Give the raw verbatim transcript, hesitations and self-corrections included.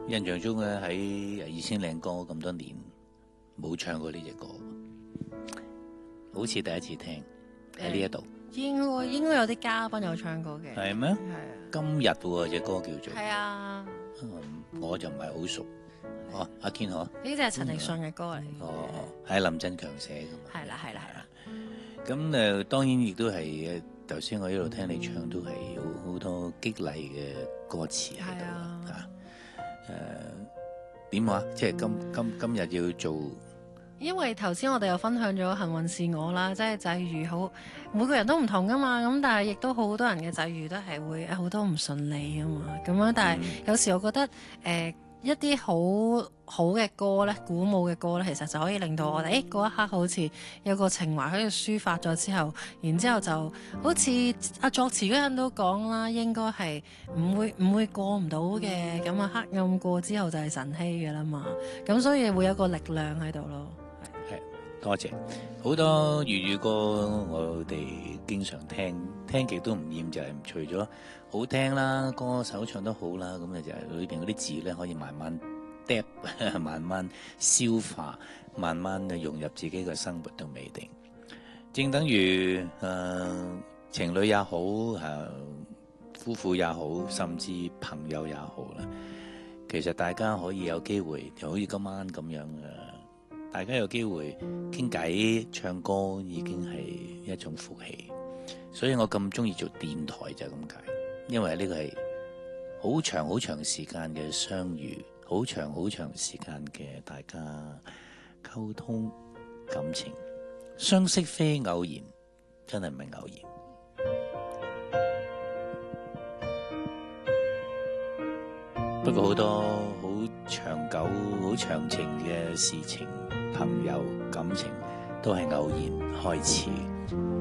印象中咧喺二千零歌咁多年冇唱過呢隻歌，好似第一次聽喺呢一度。 應該應該有啲嘉賓有唱過嘅。 係咩？ 係啊。 今日喎隻歌叫做。 係啊。 嗯，我就唔係好熟。哦，阿堅可。 呢隻係陳奕迅嘅歌嚟。 哦，係林振強寫㗎嘛。 係啦係啦係啦。 咁誒，當然亦都係誒，頭先我一路聽你唱都係有好多激勵嘅歌詞喺度啊。誒點話？即係今今今日要做。 因為頭先我哋又分享咗幸運是我啦，即係際遇好，每個人都唔同噶嘛，咁但係亦都好多人嘅際遇都係會好多唔順利噶嘛，咁樣但係有時我覺得誒、呃、一啲好好嘅歌咧，鼓舞嘅歌咧，其實就可以令到我哋誒嗰一刻好似有個情懷喺度抒發咗之後，然之後就好似阿作詞嗰人都講啦，應該係唔會唔會過唔到嘅，咁啊黑暗過之後就係晨曦噶啦嘛，咁所以會有個力量喺度咯。 多謝，好多粵語歌我哋經常聽，聽極都唔厭，就係、是、除咗好聽啦，歌手唱得好啦，咁啊就係裏邊嗰啲字咧可以慢慢嗒，慢慢消化，慢慢嘅融入自己嘅生活都未定。正等於誒、呃、情侶也好，誒、呃、夫婦也好，甚至朋友也好啦，其實大家可以有機會，就好似今晚咁樣嘅。大家有機會傾偈唱歌已經係一種福氣，所以我咁中意做電台就係咁解，因為呢個係好長好長時間嘅相遇，好長好長時間嘅大家溝通感情，相識非偶然，真係唔係偶然。不過好多好長久好長情嘅事情，朋友感情都係偶然開始。